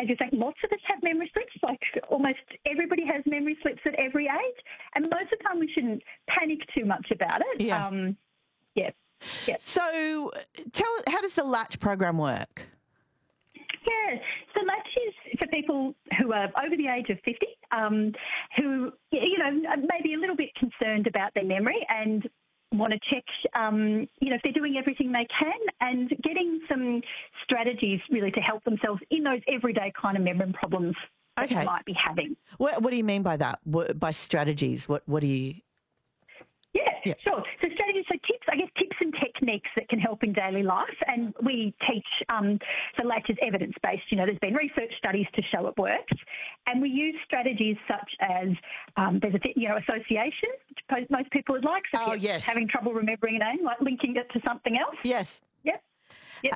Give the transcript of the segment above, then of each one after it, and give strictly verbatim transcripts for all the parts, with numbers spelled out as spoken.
as you say, lots of us have memory slips. Like almost everybody has memory slips at every age. And most of the time we shouldn't panic too much about it. Yeah. Um, yeah. yeah. So tell, how does the Latch program work? Yeah, so Latch is for people who are over the age of fifty, um, who, you know, maybe a little bit concerned about their memory and want to check, um, you know, if they're doing everything they can and getting some strategies really to help themselves in those everyday kind of memory problems that Okay. they might be having. What, what do you mean by that? What, by strategies? What, what do you... Yeah, Yeah. sure. So strategies, so tips, I guess tips and techniques that can help in daily life. And we teach, um, so Latch is evidence-based. You know, there's been research studies to show it works. And we use strategies such as, um, there's a, you know, association, which most people would like. So Oh, if you're yes. having trouble remembering a name, like linking it to something else. Yes. Yep. Yep.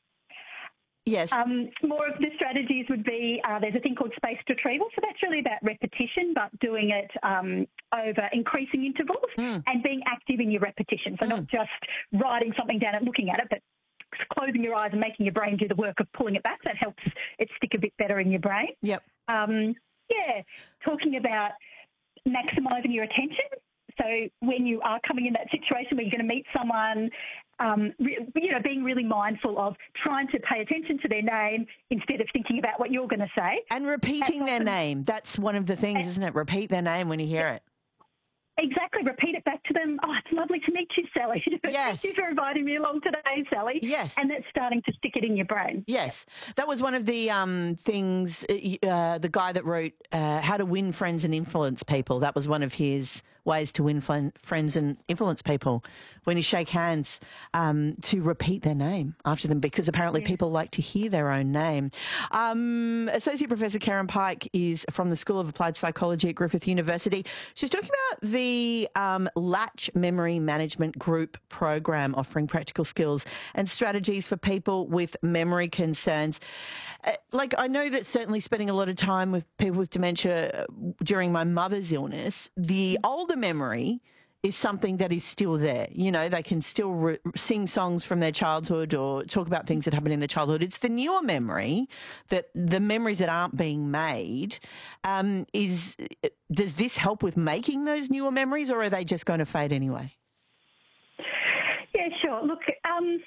Yes. Um, more of the strategies would be, uh, there's a thing called spaced retrieval. So that's really about repetition, but doing it um, over increasing intervals Mm. and being active in your repetition. So Mm. not just writing something down and looking at it, but closing your eyes and making your brain do the work of pulling it back. That helps it stick a bit better in your brain. Yep. Um, yeah, talking about maximising your attention. So when you are coming in that situation where you're going to meet someone, um, re- you know, being really mindful of trying to pay attention to their name instead of thinking about what you're going to say. And repeating their often- name. That's one of the things, isn't it? Repeat their name when you hear it. Exactly. Repeat it back to them. Oh, it's lovely to meet you, Sally. Yes. Thank you for inviting me along today, Sally. Yes. And that's starting to stick it in your brain. Yes. That was one of the um, things, uh, the guy that wrote uh, How to Win Friends and Influence People. That was one of his ways to win fl- friends and influence people, when you shake hands, um, to repeat their name after them, because apparently Yeah. people like to hear their own name. Um, Associate Professor Karen Pike is from the School of Applied Psychology at Griffith University. She's talking about the um, Latch Memory Management Group program, offering practical skills and strategies for people with memory concerns. Uh, like, I know that certainly spending a lot of time with people with dementia during my mother's illness, the older memory is something that is still there. You know, they can still re- sing songs from their childhood or talk about things that happened in their childhood. It's the newer memory, that the memories that aren't being made, um, is, does this help with making those newer memories, or are they just going to fade anyway? Yeah, sure. Look, um,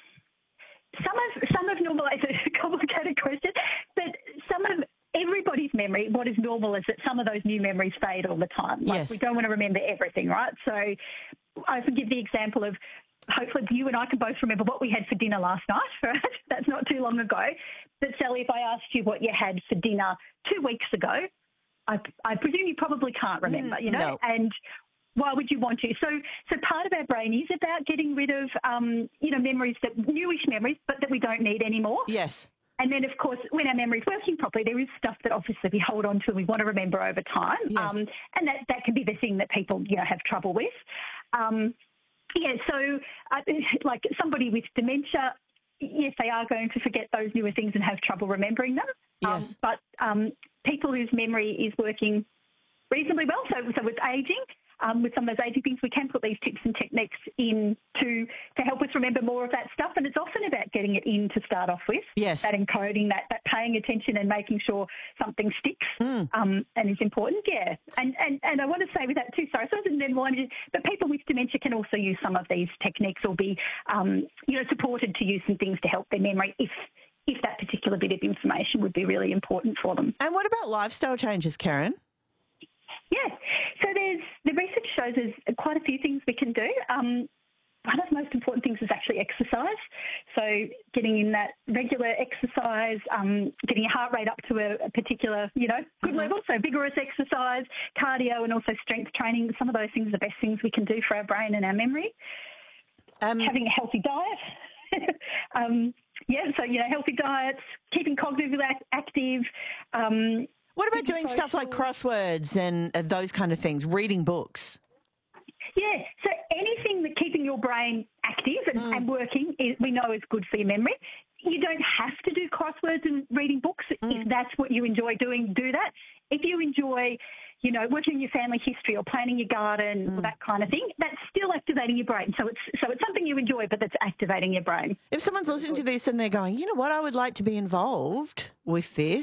some of some of normal is a complicated question, but some of everybody's memory, what is normal is that some of those new memories fade all the time. Like, Yes. we don't want to remember everything, right? So I often give the example of, hopefully you and I can both remember what we had for dinner last night, right? That's not too long ago. But Sally, if I asked you what you had for dinner two weeks ago, I, I presume you probably can't remember, you know? No. And why would you want to? So, so part of our brain is about getting rid of, um, you know, memories that newish memories, but that we don't need anymore. Yes. And then, of course, when our memory is working properly, there is stuff that obviously we hold on to and we want to remember over time. Yes. Um, and that, that can be the thing that people, you know, have trouble with. Um, yeah, so uh, like somebody with dementia, yes, they are going to forget those newer things and have trouble remembering them. Um, Yes. But um, people whose memory is working reasonably well, so, so with ageing, Um, with some of those aging things, we can put these tips and techniques in to, to help us remember more of that stuff. And it's often about getting it in to start off with. Yes. That encoding, that, that paying attention and making sure something sticks Mm. um, and is important, yeah. And, and and I want to say with that too, sorry, so I didn't mind it, but people with dementia can also use some of these techniques or be, um, you know, supported to use some things to help their memory if if that particular bit of information would be really important for them. And what about lifestyle changes, Karen? Yeah, so there's the research shows there's quite a few things we can do. Um, one of the most important things is actually exercise. So getting in that regular exercise, um, getting your heart rate up to a, a particular, you know, good Mm-hmm. level. So vigorous exercise, cardio, and also strength training. Some of those things are the best things we can do for our brain and our memory. Um, Having a healthy diet. um, yeah, so, you know, healthy diets, keeping cognitively ac- active. Um, what about keeping doing stuff like social. crosswords and uh, those kind of things, reading books? Yeah, so anything that keeping your brain active and, Mm. and working is, we know is good for your memory. You don't have to do crosswords and reading books. Mm. If that's what you enjoy doing, do that. If you enjoy, you know, working in your family history or planning your garden Mm. or that kind of thing, that's still activating your brain. So it's so it's something you enjoy, but that's activating your brain. If someone's listening to this and they're going, you know what, I would like to be involved with this,